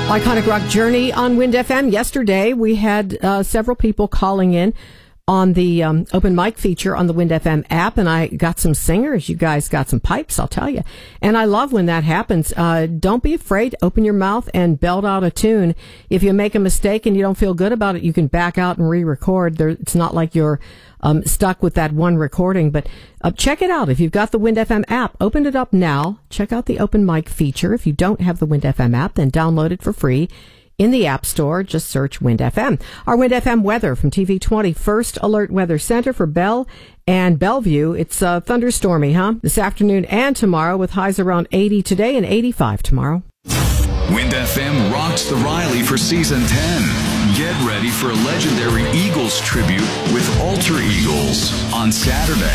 Iconic Rock Journey on Wind FM. Yesterday, we had several people calling in on the open mic feature on the Wind FM app, and I got some singers. You guys got some pipes, I'll tell you. And I love when that happens. Don't be afraid. Open your mouth and belt out a tune. If you make a mistake and you don't feel good about it, you can back out and re-record. It's not like you're stuck with that one recording, but check it out. If you've got the Wind FM app, open it up now. Check out the open mic feature. If you don't have the Wind FM app, then download it for free in the App Store. Just search Wind FM. Our Wind FM weather from TV20 First Alert Weather Center for Bell and Bellevue. It's thunderstormy, this afternoon and tomorrow, with highs around 80 today and 85 tomorrow. Wind FM rocks the Riley for season 10. Get ready for a legendary Eagles tribute with Alter Eagles on Saturday.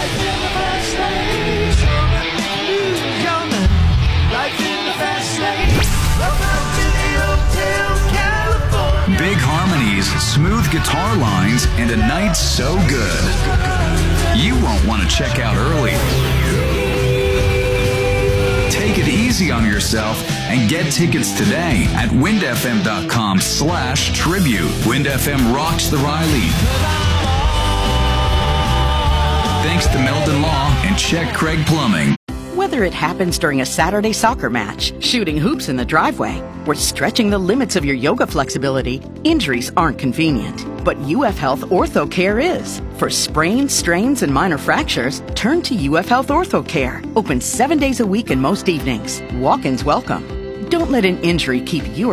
Big harmonies, smooth guitar lines, and a night so good you won't want to check out early. Take it easy on yourself and get tickets today at windfm.com/tribute. Wind FM rocks the Riley. Thanks to Meldon Law and Check Craig Plumbing. Whether it happens during a Saturday soccer match, shooting hoops in the driveway, or stretching the limits of your yoga flexibility, injuries aren't convenient. But UF Health Ortho Care is. For sprains, strains, and minor fractures, turn to UF Health Ortho Care. Open 7 days a week and most evenings. Walk-ins welcome. Don't let an injury keep you or